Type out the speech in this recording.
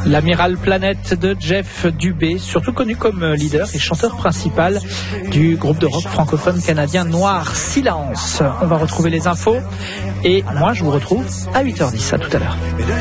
L'Amiral Planète de Jeff Dubé, surtout connu comme leader et chanteur principal du groupe de rock francophone canadien Noir Silence. On va retrouver les infos et moi je vous retrouve à 8h10. À tout à l'heure.